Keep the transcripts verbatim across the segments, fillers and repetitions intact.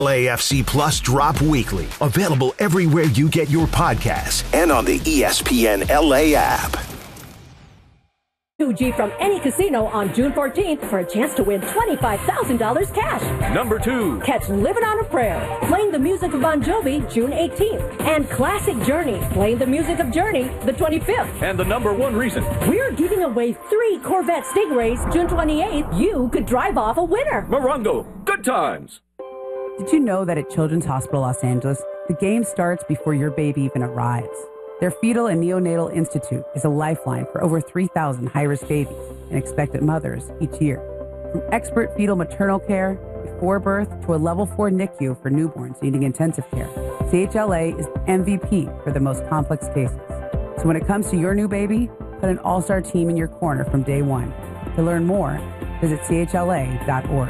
L A F C Plus drop weekly. Available everywhere you get your podcasts and on the E S P N L A app. two G from any casino on June fourteenth for a chance to win twenty-five thousand dollars cash. Number two. Catch Living on a Prayer, playing the music of Bon Jovi, June eighteenth. And Classic Journey, playing the music of Journey, the twenty-fifth. And the number one reason. We're giving away three Corvette Stingrays, June twenty-eighth. You could drive off a winner. Morongo, good times. Did you know that at Children's Hospital Los Angeles, the game starts before your baby even arrives? Their Fetal and Neonatal Institute is a lifeline for over three thousand high-risk babies and expectant mothers each year. From expert fetal maternal care before birth to a level four N I C U for newborns needing intensive care, C H L A is the M V P for the most complex cases. So when it comes to your new baby, put an all-star team in your corner from day one. To learn more, visit C H L A dot org.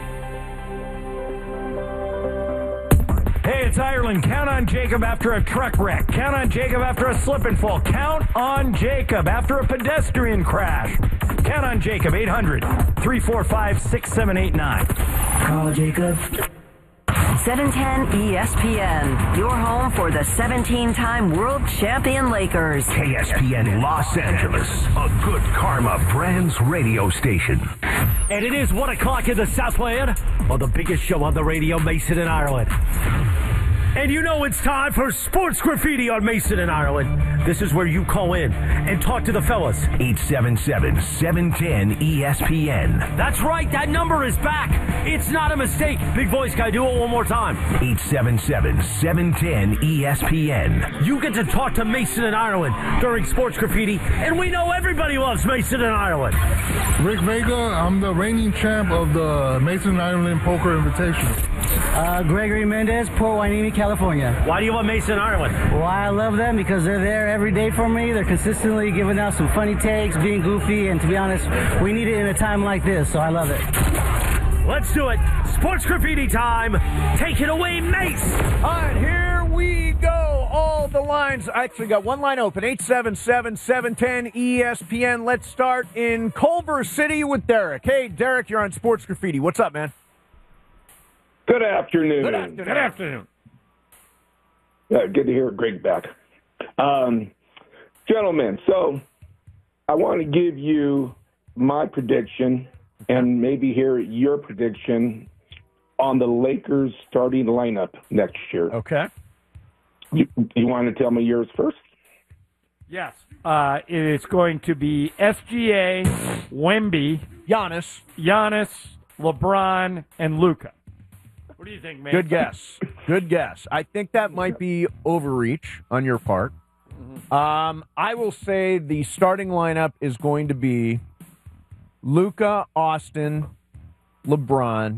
Hey, it's Ireland. Count on Jacob after a truck wreck. Count on Jacob after a slip and fall. Count on Jacob after a pedestrian crash. Count on Jacob, eight hundred, three four five, six seven eight nine. Call Jacob. seven ten E S P N, your home for the seventeen-time world champion Lakers. K S P N Los Angeles, a Good Karma Brands radio station. And it is one o'clock in the Southland on the biggest show on the radio, Mason and Ireland. And you know it's time for Sports Graffiti on Mason and Ireland. This is where you call in and talk to the fellas. eight seven seven, seven one zero, E S P N. That's right, that number is back. It's not a mistake. Big voice guy, do it one more time. eight seven seven, seven one zero, E S P N. You get to talk to Mason and Ireland during Sports Graffiti, and we know everybody loves Mason and Ireland. Rick Vega, I'm the reigning champ of the Mason Ireland Poker Invitational. Uh, Gregory Mendez, Port Hueneme, California. Why do you want Mason Ireland? Why I love them? Because they're there every day for me. They're consistently giving out some funny takes, being goofy, and to be honest, we need it in a time like this, so I love it. Let's do it. Sports Graffiti time. Take it away, Mace. All right, here we go. All the lines. I actually got one line open. eight seven seven, seven one zero, E S P N. Let's start in Culver City with Derek. Hey, Derek, you're on Sports Graffiti. What's up, man? Good afternoon. Good afternoon. Good afternoon. Yeah, good to hear Greg back. Um, gentlemen, so I want to give you my prediction and maybe hear your prediction on the Lakers starting lineup next year. Okay. You, you want to tell me yours first? Yes. Uh, it's going to be S G A, Wemby, Giannis, Giannis, LeBron, and Luka. What do you think, man? Good guess. Good guess. I think that might be overreach on your part. Mm-hmm. Um, I will say the starting lineup is going to be Luka, Austin, LeBron,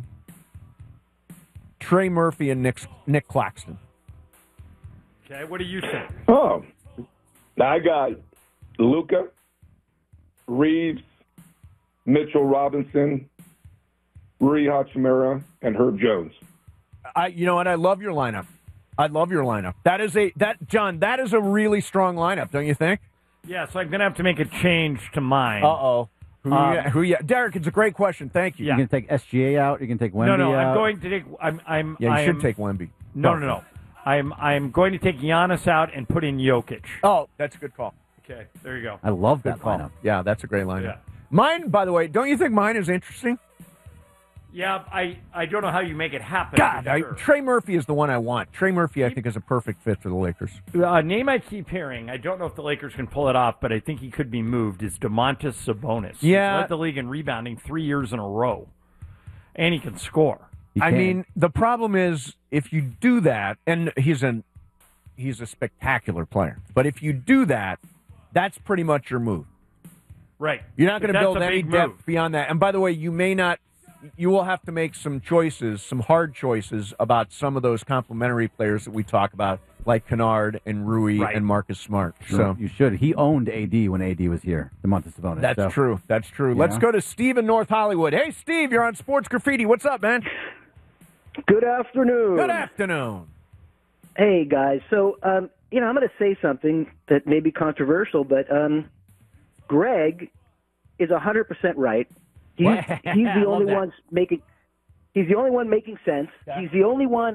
Trey Murphy, and Nick, Nick Claxton. Okay, what do you think? Oh, I got Luka, Reeves, Mitchell Robinson, Rui Hachimura, and Herb Jones. I, you know what? I love your lineup. I love your lineup. That is a that John. That is a really strong lineup, don't you think? Yeah. So I'm gonna have to make a change to mine. Uh oh. Who? Um, you, who? You, Derek, it's a great question. Thank you. Yeah. You can take S G A out. You can take Wemby No, no. out. I'm going to take. I'm. I'm. Yeah, you I should am, take Wemby. No, no, no. I'm. I'm going to take Giannis out and put in Jokic. Oh, that's a good call. Okay. There you go. I love Good that call. lineup. Yeah, that's a great lineup. Yeah. Mine, by the way, don't you think mine is interesting? Yeah. I. I don't know how you make it happen. God, I, sure. Trey Murphy is the one I want. Trey Murphy, I think, is a perfect fit for the Lakers. A name I keep hearing, I don't know if the Lakers can pull it off, but I think he could be moved, is Domantas Sabonis. Yeah. He's led the league in rebounding three years in a row. And he can score. He I can. mean, the problem is if you do that, and he's an he's a spectacular player, but if you do that, that's pretty much your move. Right. You're not going to That's build a any big depth move. beyond that. And by the way, you may not. You will have to make some choices, some hard choices about some of those complementary players that we talk about, like Kennard and Rui Right. and Marcus Smart. So So you should. He owned A D when A D was here. DeMontis Sabonis. that's so. true. That's true. You Let's know? go to Steve in North Hollywood. Hey, Steve, you're on Sports Graffiti. What's up, man? Good afternoon. Good afternoon. Hey, guys. So, um, you know, I'm going to say something that may be controversial, but um, Greg is one hundred percent right. He's, What? he's I the love only that. one making He's the only one making sense. He's the only one